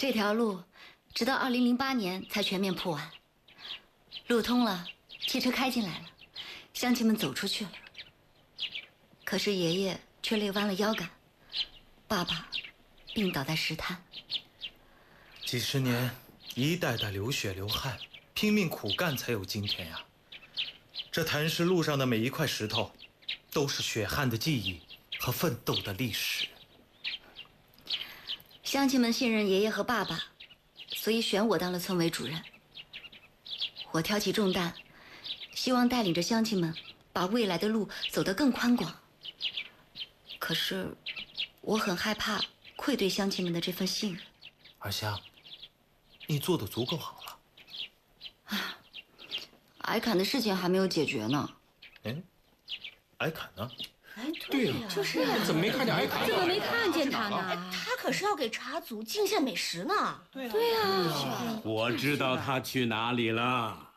这条路直到2008年才全面铺完。路通了，汽车开进来了，乡亲们走出去了。可是爷爷却累弯了腰杆，爸爸病倒在石滩。 几十年，一代代流血流汗，拼命苦干才有今天呀。这坛石路上的每一块石头，都是血汗的记忆和奋斗的历史。 乡亲们信任爷爷和爸爸，所以选我当了村委主任。我挑起重担，希望带领着乡亲们把未来的路走得更宽广。可是，我很害怕愧对乡亲们的这份信任。 二香，你做得足够好了。 矮坎的事情还没有解决呢。 矮坎呢？ 哎，对呀， 就是啊， 怎么没看见矮坎？ 怎么没看见他呢？ 他可是要给茶族进献美食呢。 对呀， 我知道他去哪里了。